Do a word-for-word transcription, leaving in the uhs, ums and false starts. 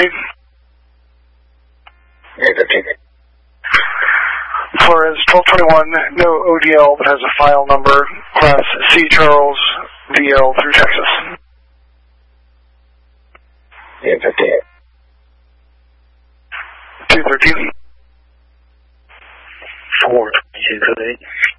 fifteen. eight fifteen. Flores twelve twenty-one, no O D L, but has a file number, class C Charles, V L through Texas. eight fifteen. two thirteen. four twenty-two,